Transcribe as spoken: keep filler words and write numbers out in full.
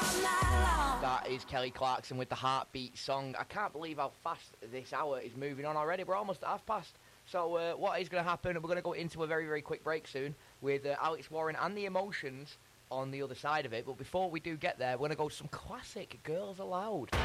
That is Kelly Clarkson with the Heartbeat song. I can't believe how fast this hour is moving on already. We're almost at half past. So uh, what is going to happen, we're going to go into a very, very quick break soon with uh, Alex Warren and the Emotions on the other side of it. But before we do get there, we're going to go to some classic Girls Aloud.